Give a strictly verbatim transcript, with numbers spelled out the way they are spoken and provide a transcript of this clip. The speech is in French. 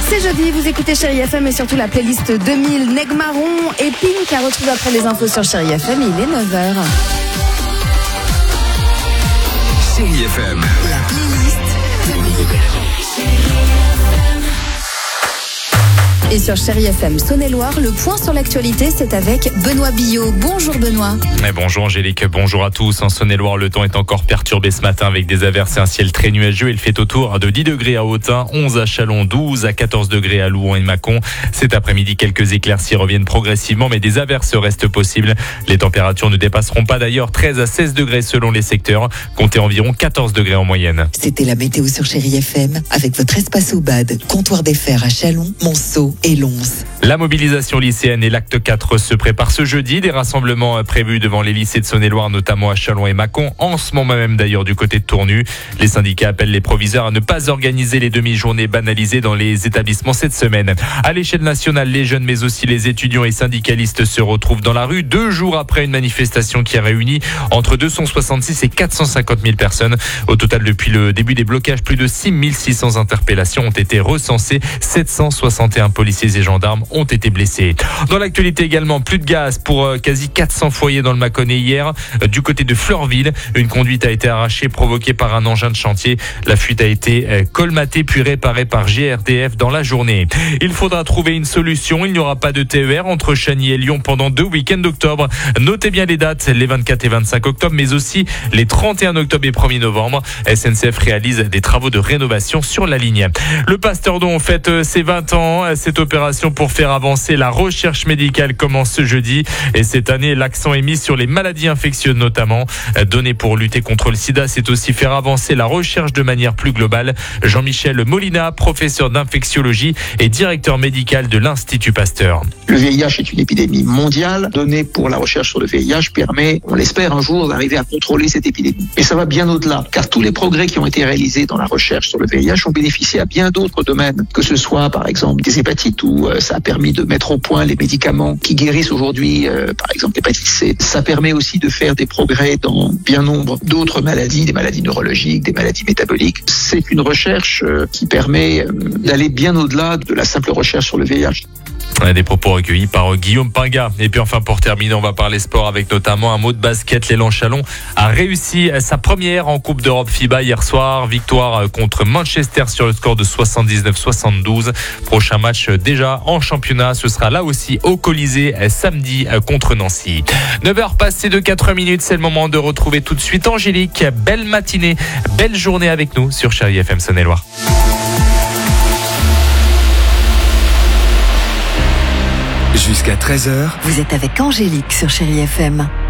C'est jeudi, vous écoutez Chérie F M et surtout la playlist deux mille, Neg Marron et Pink à retrouver après les infos sur Chérie F M. Il est neuf heures. Chérie F M. La playlist deux mille. Et sur Chérie F M Saône-et-Loire, le point sur l'actualité, c'est avec Benoît Billot. Bonjour Benoît. Mais bonjour Angélique, bonjour à tous. En Saône-et-Loire, le temps est encore perturbé ce matin avec des averses et un ciel très nuageux. Il fait autour de dix degrés à Autun, onze à Châlons, douze à quatorze degrés à Louhans et Mâcon. Cet après-midi, quelques éclaircies reviennent progressivement, mais des averses restent possibles. Les températures ne dépasseront pas d'ailleurs treize à seize degrés selon les secteurs. Comptez environ quatorze degrés en moyenne. C'était la météo sur Chérie F M avec votre espace au bad, comptoir des fers à Châlons, Monceau et Lons. La mobilisation lycéenne et l'acte quatre se préparent ce jeudi. Des rassemblements prévus devant les lycées de Saône-et-Loire, notamment à Châlons et Mâcon, en ce moment même d'ailleurs du côté de Tournu. Les syndicats appellent les proviseurs à ne pas organiser les demi-journées banalisées dans les établissements cette semaine. À l'échelle nationale, les jeunes mais aussi les étudiants et syndicalistes se retrouvent dans la rue deux jours après une manifestation qui a réuni entre deux cent soixante-six et quatre cent cinquante mille personnes. Au total, depuis le début des blocages, plus de six mille six cents interpellations ont été recensées. sept cent soixante et un policiers et gendarmes ont été blessés. Dans l'actualité également, plus de gaz pour quasi quatre cents foyers dans le Mâconnais hier. Du côté de Fleurville, une conduite a été arrachée provoquée par un engin de chantier. La fuite a été colmatée puis réparée par G R D F dans la journée. Il faudra trouver une solution. Il n'y aura pas de T E R entre Chagny et Lyon pendant deux week-ends d'octobre. Notez bien les dates, les vingt-quatre et vingt-cinq octobre, mais aussi les trente et un octobre et premier novembre. S N C F réalise des travaux de rénovation sur la ligne. Le Pasteur d'On fête ses vingt ans. Cette opération pour faire avancer la recherche médicale commence ce jeudi. Et cette année, l'accent est mis sur les maladies infectieuses notamment. Donner pour lutter contre le sida, c'est aussi faire avancer la recherche de manière plus globale. Jean-Michel Molina, professeur d'infectiologie et directeur médical de l'Institut Pasteur. Le V I H est une épidémie mondiale. Donner pour la recherche sur le V I H permet, on l'espère un jour, d'arriver à contrôler cette épidémie. Et ça va bien au-delà, car tous les progrès qui ont été réalisés dans la recherche sur le V I H ont bénéficié à bien d'autres domaines, que ce soit par exemple des hépatites où euh, ça a permis de mettre au point les médicaments qui guérissent aujourd'hui, euh, par exemple l'hépatite C. Ça permet aussi de faire des progrès dans bien nombre d'autres maladies, des maladies neurologiques, des maladies métaboliques. C'est une recherche euh, qui permet euh, d'aller bien au-delà de la simple recherche sur le V I H. Des propos recueillis par Guillaume Pinga. Et puis enfin, pour terminer, on va parler sport avec notamment un mot de basket. L'élan Châlons a réussi sa première en Coupe d'Europe FIBA hier soir. Victoire contre Manchester sur le score de soixante-dix-neuf soixante-douze. Prochain match déjà en championnat. Ce sera là aussi au Colisée samedi contre Nancy. neuf heures passées de quatre minutes. C'est le moment de retrouver tout de suite Angélique. Belle matinée, belle journée avec nous sur Chérie F M Saône-et-Loire. Jusqu'à treize heures. Vous êtes avec Angélique sur Chérie F M.